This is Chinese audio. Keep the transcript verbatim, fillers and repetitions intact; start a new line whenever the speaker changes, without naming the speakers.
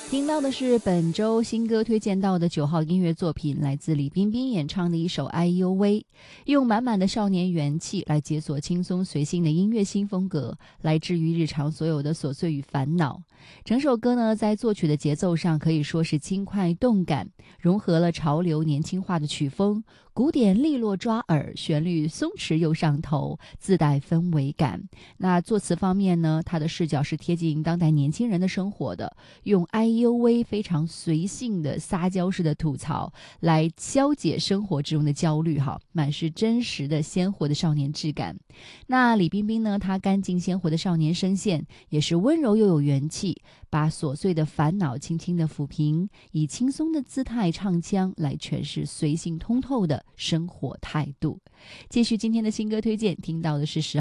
听到的是本周新歌推荐到的九号音乐作品，来自李冰冰演唱的一首《哎呦喂》，用满满的少年元气来解锁轻松随性的音乐新风格，来治愈日常所有的琐碎与烦恼。整首歌呢，在作曲的节奏上可以说是轻快动感，融合了潮流年轻化的曲风，古典利落抓耳，旋律松弛又上头，自带氛围感。那作词方面呢，他的视角是贴近当代年轻人的生活的，用哎呦喂非常随性的撒娇式的吐槽来消解生活之中的焦虑哈，满是真实的鲜活的少年质感。那李冰冰呢，她干净鲜活的少年声线也是温柔又有元气，把琐碎的烦恼轻轻的抚平，以轻松的姿态唱腔来诠释随性通透的生活态度。继续今天的新歌推荐，听到的是十